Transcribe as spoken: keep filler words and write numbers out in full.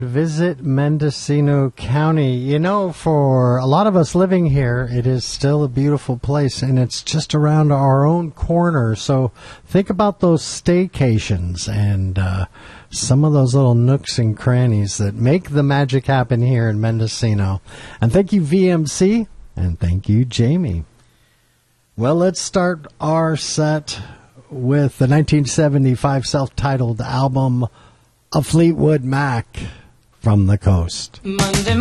Visit Mendocino County. You know, for a lot of us living here, it is still a beautiful place, and it's just around our own corner. So think about those staycations and uh, some of those little nooks and crannies that make the magic happen here in Mendocino. And thank you, V M C, and thank you, Jamie. Well, let's start our set with the nineteen seventy-five self-titled album, A Fleetwood Mac, From the Coast. Monday